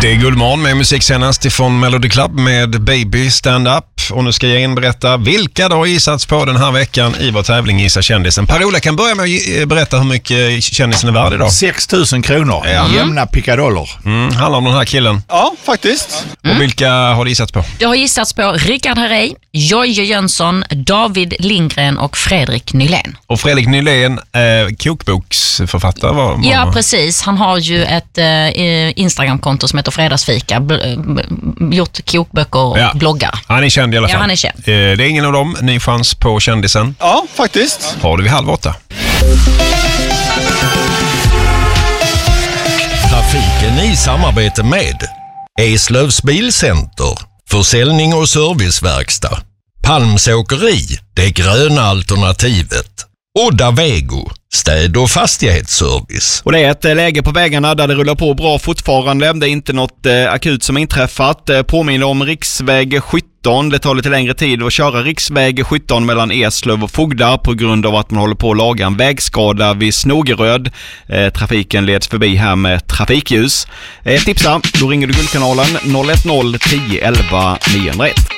Det är Guldmorgon med musik senast ifrån Melody Club med Baby Stand Up. Och nu ska jag berätta vilka då gissats på den här veckan i vår tävling Gissa kändisen. Per-Ola kan börja med att berätta hur mycket kändisen är värd idag. 6 000 kronor. Jämna pickadoller. Handlar om den här killen. Ja, faktiskt. Och vilka har du gissats på? Jag har gissats på Rickard Herrey, Jojje Jönsson, David Lindgren och Fredrik Nylén. Och Fredrik Nylén är kokboksförfattare. Ja, precis. Han har ju ett Instagramkonto som heter Fredagsfika. Gjort kokböcker och bloggar. Han är känd i alla fall. Ja, han är känd. Det är ingen av dem. Ny chans på kändisen. Ja, faktiskt. Har du vid 7:30. Trafiken i samarbete med Eslövs Bilcenter, försäljning och serviceverkstad, Palms åkeri, det gröna alternativet, Odda Vego, städ- och fastighetsservice. Och det är ett läge på vägarna där det rullar på bra fortfarande. Det är inte något akut som inträffat. Påminner om riksväg 17. Det tar lite längre tid att köra riksväg 17 mellan Eslöv och Fogda på grund av att man håller på att laga en vägskada vid Snogeröd. Trafiken leds förbi här med trafikljus. Tipsa, då ringer du Guldkanalen 010 11 901.